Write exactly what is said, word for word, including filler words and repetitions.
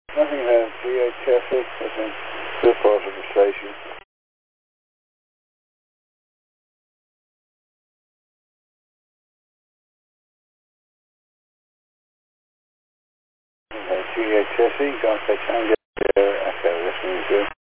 Nothing there, G H S E, I think. Still part of the station. Okay, G H S E, Golf Tango Echo, this one is good.